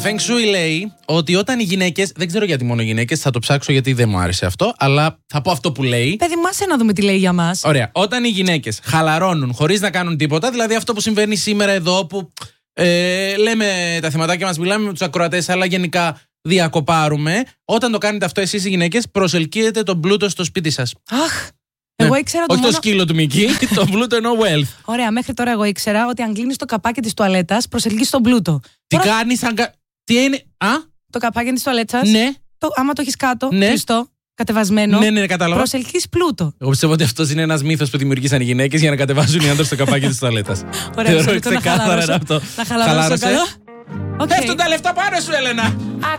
Feng Shui λέει ότι όταν οι γυναίκες, δεν ξέρω γιατί μόνο οι γυναίκες, θα το ψάξω γιατί δεν μου άρεσε αυτό, αλλά θα πω αυτό που λέει. Παιδί, μάσε να δούμε τι λέει για μας. Ωραία. Όταν οι γυναίκες χαλαρώνουν χωρίς να κάνουν τίποτα, δηλαδή αυτό που συμβαίνει σήμερα εδώ που λέμε τα θεματάκια μας, μιλάμε με τους ακροατές, αλλά γενικά διακοπάρουμε. Όταν το κάνετε αυτό εσείς οι γυναίκες, προσελκύετε τον πλούτο στο σπίτι σας. Αχ. Εγώ ήξερα όχι το σκύλο του Μική, το πλούτο εννοώ wealth. Ωραία, μέχρι τώρα εγώ ήξερα ότι αν κλείνεις το καπάκι της τουαλέτας, προσελκύεις τον πλούτο. Τι κάνεις αν. Τι είναι. Το καπάκι της τουαλέτας. Ναι. Άμα το έχεις κάτω, ναι. κλειστό, κατεβασμένο. Ναι, κατάλαβα. Προσελκύεις πλούτο. Εγώ πιστεύω ότι αυτός είναι ένας μύθος που δημιουργήσαν οι γυναίκες για να κατεβάζουν οι άντρες στο καπάκι της τουαλέτας. Ωραία, ξεκάθαρα αυτό. Να χαλαρώσω. Πέφτουν τα λεφτά πάνω σου, Έλενα.